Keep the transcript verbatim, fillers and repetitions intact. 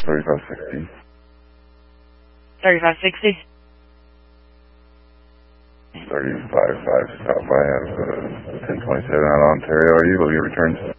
thirty-five sixty. thirty-five sixty? thirty-five five, stop by, have uh, ten twenty-seven out of Ontario. Are you able to get returns?